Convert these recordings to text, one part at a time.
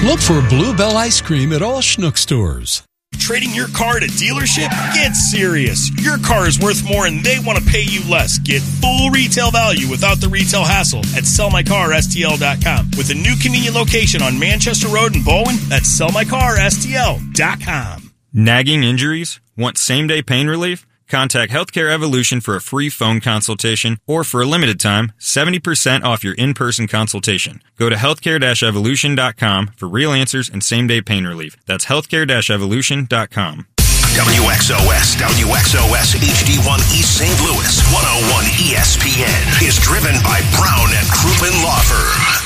Look for Bluebell ice cream at all Schnuck stores. Trading your car at a dealership? Get serious. Your car is worth more and they want to pay you less. Get full retail value without the retail hassle at sellmycarstl.com. With a new convenient location on Manchester Road in Bowen, that's sellmycarstl.com. Nagging injuries? Want same-day pain relief? Contact Healthcare Evolution for a free phone consultation, or for a limited time, 70% off your in-person consultation. Go to healthcare-evolution.com for real answers and same-day pain relief. That's healthcare-evolution.com. WXOS HD1 East St. Louis 101 ESPN is driven by Brown and Crouppen Law Firm.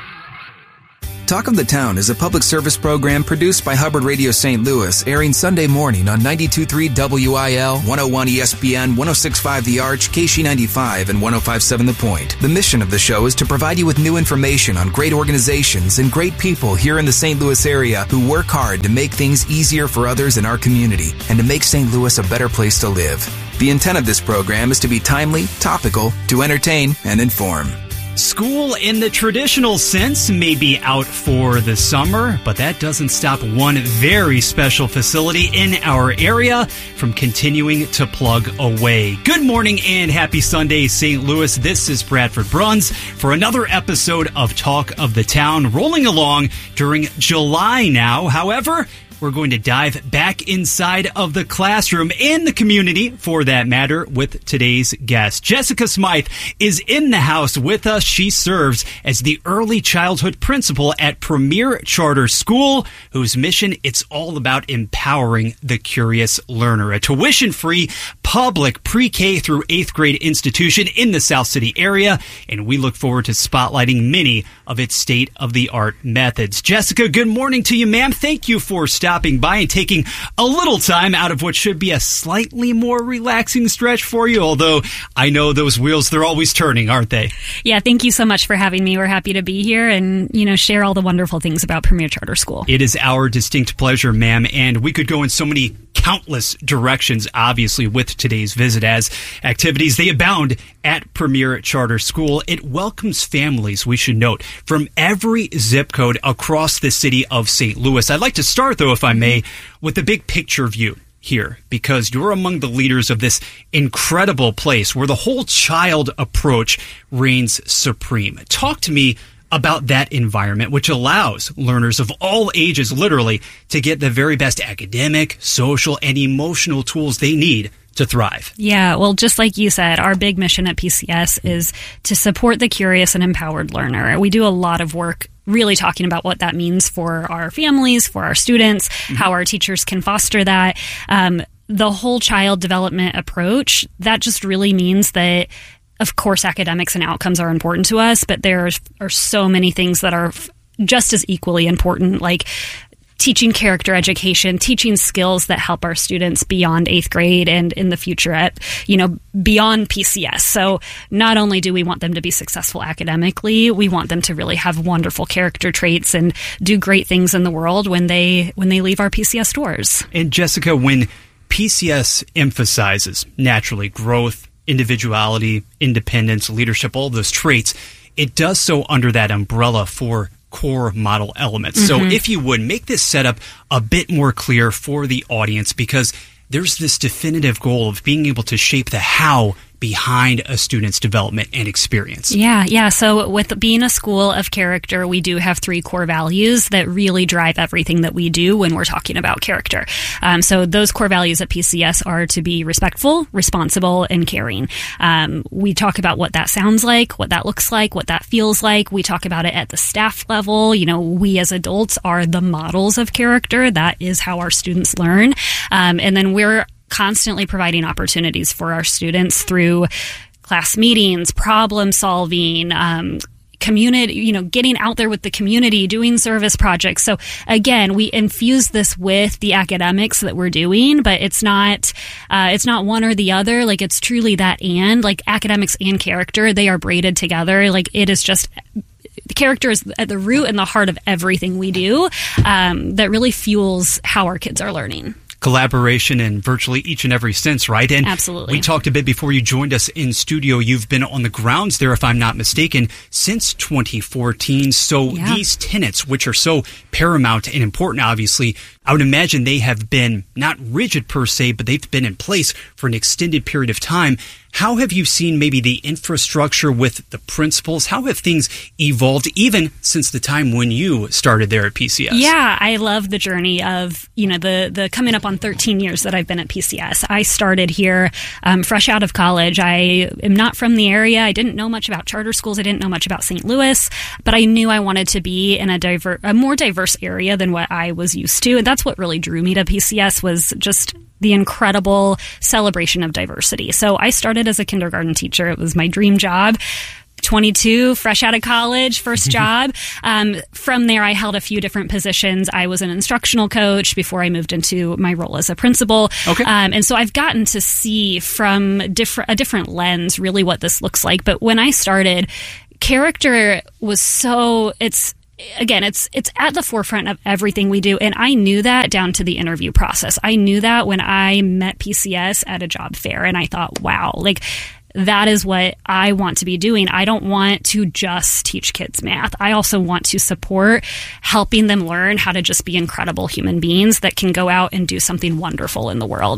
Talk of the Town is a public service program produced by Hubbard Radio St. Louis, airing Sunday morning on 92.3 WIL, 101 ESPN, 106.5 The Arch, KC95, and 105.7 The Point. The mission of the show is to provide you with new information on great organizations and great people here in the St. Louis area who work hard to make things easier for others in our community and to make St. Louis a better place to live. The intent of this program is to be timely, topical, to entertain, and inform. School in the traditional sense may be out for the summer, but that doesn't stop one very special facility in our area from continuing to plug away. Good morning and happy Sunday, St. Louis. This is Bradford Bruns for another episode of Talk of the Town, rolling along during July now. However, we're going to dive back inside of the classroom and the community, for that matter, with today's guest. Jessica Smythe is in the house with us. She serves as the early childhood principal at Premier Charter School, whose mission, it's all about empowering the curious learner. A tuition-free public pre-K through 8th grade institution in the South City area, and we look forward to spotlighting many of its state-of-the-art methods. Jessica, good morning to you, ma'am. Thank you for stopping by and taking a little time out of what should be a slightly more relaxing stretch for you, although I know those wheels, they're always turning, aren't they? Yeah, thank you so much for having me. We're happy to be here and, share all the wonderful things about Premier Charter School. It is our distinct pleasure, ma'am, and we could go in so many countless directions, obviously, with today's visit, as activities, they abound at Premier Charter School. It welcomes families, we should note, from every zip code across the city of St. Louis. I'd like to start, though, if I may, with the big picture view here, because you're among the leaders of this incredible place where the whole child approach reigns supreme. Talk to me about that environment, which allows learners of all ages, literally, to get the very best academic, social, and emotional tools they need to thrive. Yeah, well, just like you said, our big mission at PCS is to support the curious and empowered learner. We do a lot of work really talking about what that means for our families, for our students, how our teachers can foster that. The whole child development approach, that just really means that, of course, academics and outcomes are important to us, but there are so many things that are just as equally important, like teaching character education, teaching skills that help our students beyond 8th grade and in the future at, beyond PCS. So not only do we want them to be successful academically, we want them to really have wonderful character traits and do great things in the world when they leave our PCS doors. And Jessica, when PCS emphasizes naturally growth, individuality, independence, leadership, all those traits, it does so under that umbrella for core model elements. So if you would, make this setup a bit more clear for the audience, because there's this definitive goal of being able to shape the how behind a student's development and experience. Yeah. So with being a school of character, we do have 3 core values that really drive everything that we do when we're talking about character. So those core values at PCS are to be respectful, responsible, and caring. We talk about what that sounds like, what that looks like, what that feels like. We talk about it at the staff level. We as adults are the models of character. That is how our students learn. And then we're constantly providing opportunities for our students through class meetings, problem solving, community, getting out there with the community, doing service projects. So again, we infuse this with the academics that we're doing, but it's not one or the other. Like, it's truly that and, like, academics and character, they are braided together. Like, it is just, the character is at the root and the heart of everything we do, that really fuels how our kids are learning. collaboration in virtually each and every sense, right? And absolutely. We talked a bit before you joined us in studio. You've been on the grounds there, if I'm not mistaken, since 2014. So these tenets, which are so paramount and important, obviously, I would imagine they have been not rigid per se, but they've been in place for an extended period of time. How have you seen maybe the infrastructure with the principals? How have things evolved even since the time when you started there at PCS? Yeah, I love the journey of, the coming up on 13 years that I've been at PCS. I started here fresh out of college. I am not from the area. I didn't know much about charter schools. I didn't know much about St. Louis, but I knew I wanted to be in a more diverse area than what I was used to. And that's what really drew me to PCS, was just the incredible celebration of diversity. So I started as a kindergarten teacher. It was my dream job. 22, fresh out of college, first job. From there, I held a few different positions. I was an instructional coach before I moved into my role as a principal. Okay. And so I've gotten to see from a different lens really what this looks like. But when I started, character was it's at the forefront of everything we do. And I knew that down to the interview process. I knew that when I met PCS at a job fair, and I thought, wow, that is what I want to be doing. I don't want to just teach kids math. I also want to support helping them learn how to just be incredible human beings that can go out and do something wonderful in the world.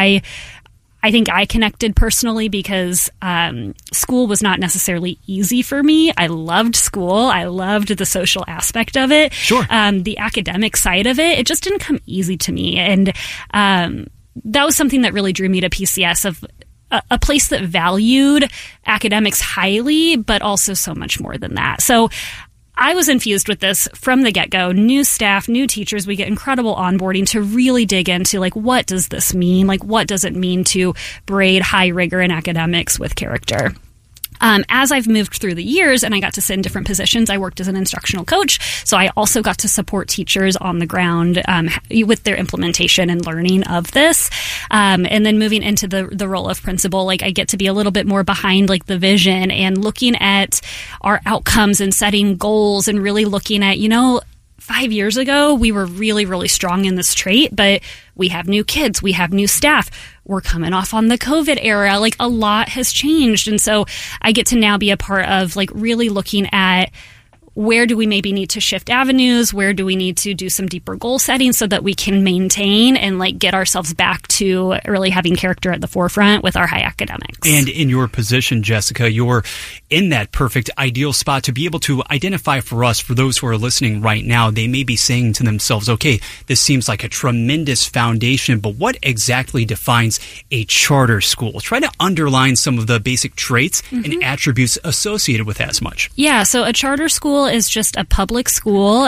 I think I connected personally because school was not necessarily easy for me. I loved school. I loved the social aspect of it. Sure. The academic side of it just didn't come easy to me. And that was something that really drew me to PCS, of a place that valued academics highly, but also so much more than that. So I was infused with this from the get-go. New staff, new teachers, we get incredible onboarding to really dig into, what does this mean? What does it mean to braid high rigor in academics with character? As I've moved through the years and I got to sit in different positions, I worked as an instructional coach. So I also got to support teachers on the ground with their implementation and learning of this. And then moving into the role of principal, I get to be a little bit more behind the vision and looking at our outcomes and setting goals and really looking at, 5 years ago, we were really, really strong in this trait, but we have new kids, we have new staff, we're coming off on the COVID era, a lot has changed. And so I get to now be a part of really looking at where do we maybe need to shift avenues? Where do we need to do some deeper goal setting so that we can maintain and get ourselves back to really having character at the forefront with our high academics? And in your position, Jessica, you're in that perfect ideal spot to be able to identify for us, for those who are listening right now, they may be saying to themselves, okay, this seems like a tremendous foundation, but what exactly defines a charter school? Try to underline some of the basic traits and attributes associated with that as much. Yeah, so a charter school is just a public school.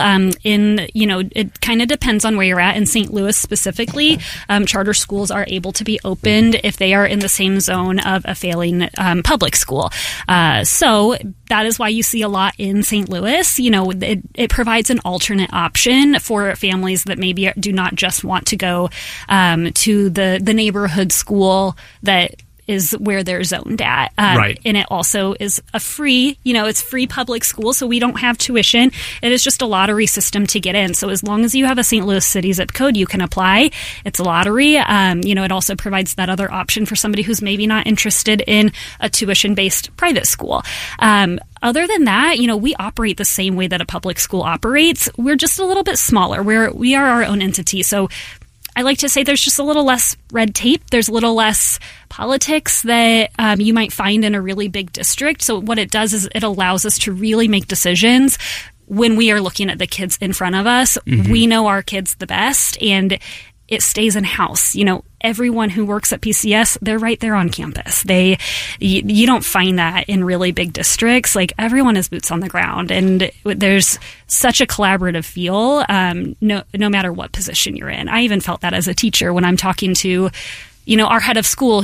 It kind of depends on where you're at. In St. Louis specifically, charter schools are able to be opened if they are in the same zone of a failing public school. So that is why you see a lot in St. Louis. It provides an alternate option for families that maybe do not just want to go to the neighborhood school that is where they're zoned at. Right. And it also is a free, it's free public school, so we don't have tuition. It is just a lottery system to get in. So as long as you have a St. Louis City zip code, you can apply. It's a lottery. It also provides that other option for somebody who's maybe not interested in a tuition-based private school. Other than that, we operate the same way that a public school operates. We're just a little bit smaller. We are our own entity. So I like to say there's just a little less red tape. There's a little less politics that you might find in a really big district. So what it does is it allows us to really make decisions when we are looking at the kids in front of us. We know our kids the best, and it stays in-house. Everyone who works at PCS, they're right there on campus. You don't find that in really big districts. Everyone is boots on the ground, and there's such a collaborative feel, no matter what position you're in. I even felt that as a teacher when I'm talking to, our head of school,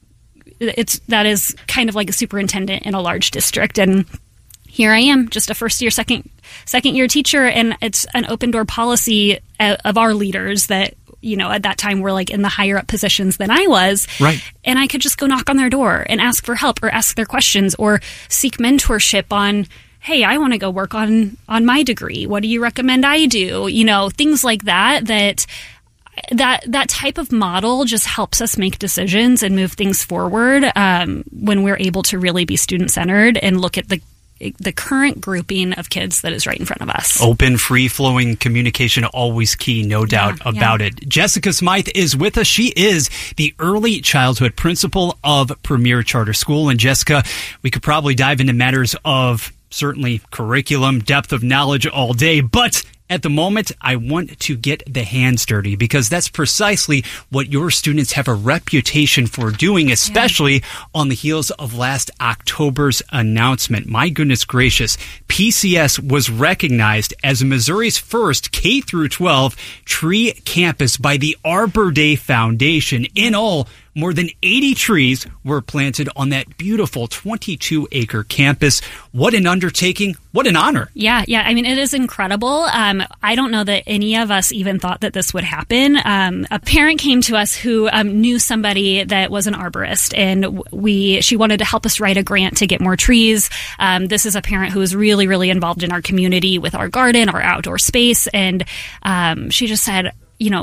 that is kind of like a superintendent in a large district, and here I am, just a first year, second year teacher, and it's an open door policy of our leaders that, at that time were in the higher up positions than I was. Right. And I could just go knock on their door and ask for help or ask their questions or seek mentorship on, hey, I want to go work on my degree. What do you recommend I do? Things like that that type of model just helps us make decisions and move things forward when we're able to really be student-centered and look at the current grouping of kids that is right in front of us. Open, free-flowing communication, always key, no doubt about it. Jessica Smythe is with us. She is the early childhood principal of Premier Charter School. And Jessica, we could probably dive into matters of certainly curriculum, depth of knowledge all day, but at the moment, I want to get the hands dirty because that's precisely what your students have a reputation for doing, especially on the heels of last October's announcement. My goodness gracious, PCS was recognized as Missouri's first K-12 tree campus by the Arbor Day Foundation. In all, more than 80 trees were planted on that beautiful 22-acre campus. What an undertaking. What an honor. Yeah. I mean, it is incredible. I don't know that any of us even thought that this would happen. A parent came to us who knew somebody that was an arborist, and she wanted to help us write a grant to get more trees. This is a parent who is really, really involved in our community with our garden, our outdoor space, and she just said,